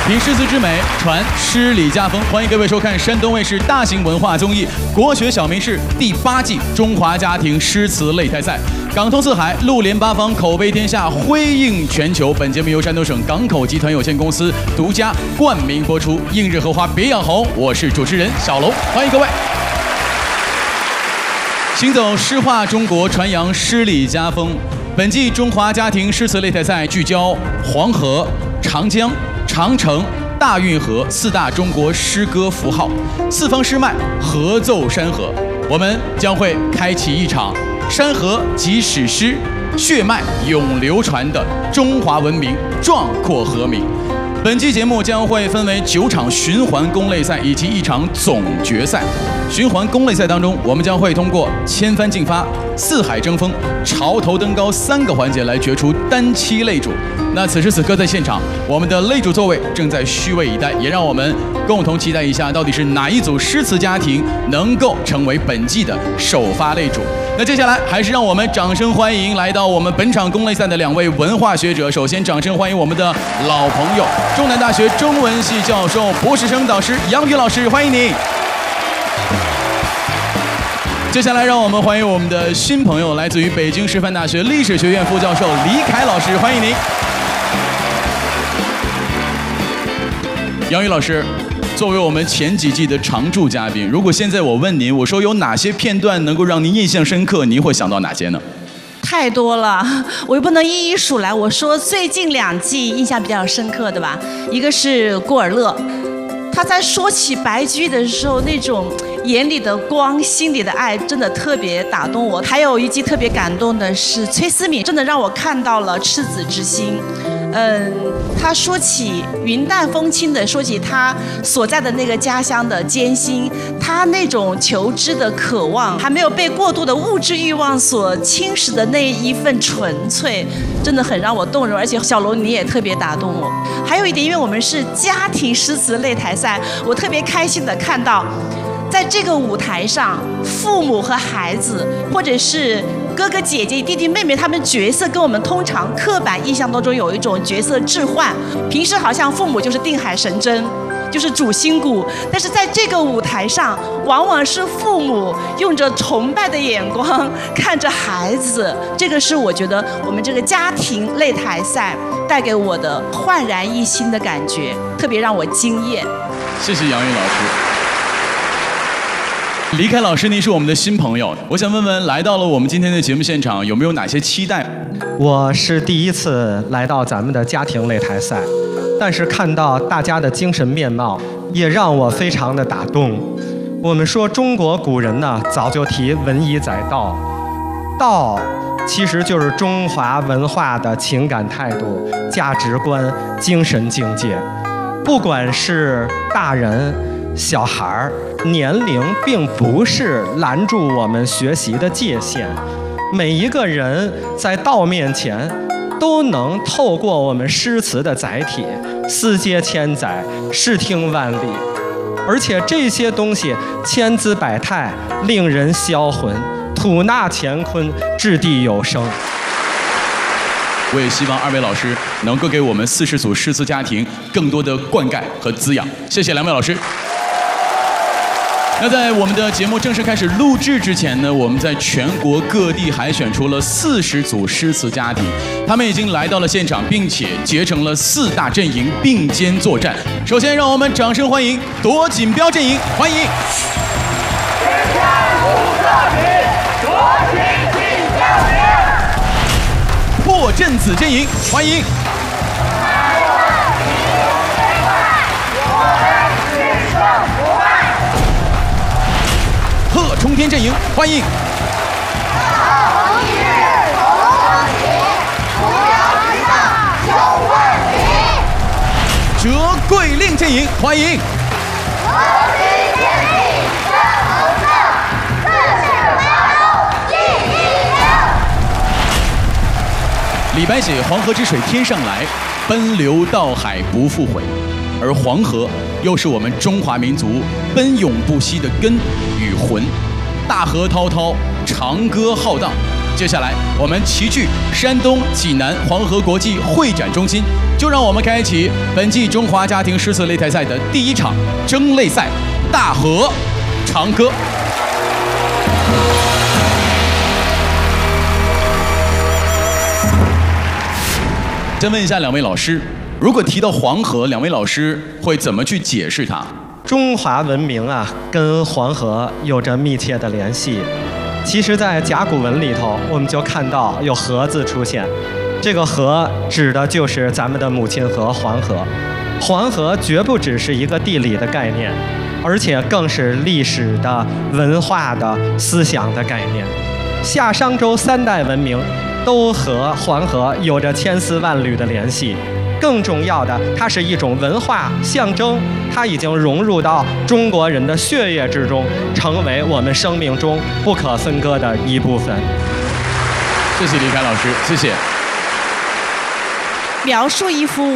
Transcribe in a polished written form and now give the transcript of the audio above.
品诗词之美，传诗礼家风。欢迎各位收看山东卫视大型文化综艺《国学小名士》第8季中华家庭诗词擂台赛。港通四海，陆联八方，口碑天下，辉映全球。本节目由山东省港口集团有限公司独家冠名播出。映日荷花别样红，我是主持人小龙，欢迎各位。行走诗画中国，传扬诗礼家风。本季中华家庭诗词擂台赛聚焦黄河、长江、长城、大运河4大中国诗歌符号，四方诗脉合奏山河。我们将会开启一场山河及史诗血脉永流传的中华文明壮阔和鸣。本期节目将会分为9场循环攻擂赛以及1场总决赛。循环攻擂赛当中，我们将会通过千帆竞发、四海争锋、潮头登高3个环节来决出单期擂主。那此时此刻在现场，我们的擂主座位正在虚位以待，也让我们共同期待一下，到底是哪一组诗词家庭能够成为本季的首发擂主。那接下来还是让我们掌声欢迎来到我们本场攻擂赛的2位文化学者。首先掌声欢迎我们的老朋友，中南大学中文系教授、博士生导师杨宇老师，欢迎您。接下来让我们欢迎我们的新朋友，来自于北京师范大学历史学院副教授李凯老师，欢迎您。杨宇老师，作为我们前几季的常驻嘉宾，如果现在我问您，我说有哪些片段能够让您印象深刻，您会想到哪些呢？ 太多了，我又不能一一数来。我说最近2季印象比较深刻的吧，一个是郭尔乐，他在说起白居易的时候，那种眼里的光、心里的爱，真的特别打动我。还有一季特别感动的是崔思敏，真的让我看到了赤子之心。他说起云淡风轻的说起他所在的那个家乡的艰辛，他那种求知的渴望，还没有被过度的物质欲望所侵蚀的那一份纯粹，真的很让我动容。而且小龙你也特别打动我。还有一点，因为我们是家庭诗词擂台赛，我特别开心的看到在这个舞台上，父母和孩子，或者是哥哥姐姐、弟弟妹妹，他们角色跟我们通常刻板印象当中有一种角色置换。平时好像父母就是定海神针，就是主心骨，但是在这个舞台上，往往是父母用着崇拜的眼光看着孩子。这个是我觉得我们这个家庭擂台赛带给我的焕然一新的感觉，特别让我惊艳。 谢谢杨宇老师。李凯老师，您是我们的新朋友，我想问问，来到了我们今天的节目现场，有没有哪些期待？ 我是第一次来到咱们的家庭擂台赛，但是看到大家的精神面貌，也让我非常的打动。我们说中国古人呢，早就提文以载道，道其实就是中华文化的情感态度、价值观、精神境界。不管是大人、小孩儿，年龄并不是拦住我们学习的界限，每一个人在道面前都能透过我们诗词的载体，思接千载，视听万里，而且这些东西千姿百态，令人销魂，吐纳乾坤，掷地有声。 我也希望2位老师能够给我们40组诗词家庭更多的灌溉和滋养。谢谢2位老师。那在我们的节目正式开始录制之前呢，我们在全国各地海选出了40组诗词家庭，他们已经来到了现场，并且结成了4大阵营并肩作战。首先，让我们掌声欢迎夺锦标阵营，欢迎！ 天下无色名，夺锦尽将名。 破阵子阵营，欢迎！贺冲天阵营，欢迎！ 大红一日同风起，扶摇直上9万里。 折桂令阵营，欢迎！ 和平建立真红色，四线八路记一流。 李白写黄河之水天上来，奔流到海不复回。而黄河又是我们中华民族奔涌不息的根与魂。大河滔滔，长歌浩荡， 接下来我们齐聚山东济南黄河国际会展中心，就让我们开启本季中华家庭诗词擂台赛的第一场争擂赛——大河长歌。先问一下两位老师，如果提到黄河，两位老师会怎么去解释它？ 中华文明啊，跟黄河有着密切的联系。其实，在甲骨文里头，我们就看到有“河”字出现，这个“河”指的就是咱们的母亲河黄河。黄河绝不只是一个地理的概念，而且更是历史的、文化的、思想的概念。夏商周3代文明都和黄河有着千丝万缕的联系。更重要的，它是一种文化象征，它已经融入到中国人的血液之中，成为我们生命中不可分割的一部分。 谢谢李凯老师，谢谢。 描述一幅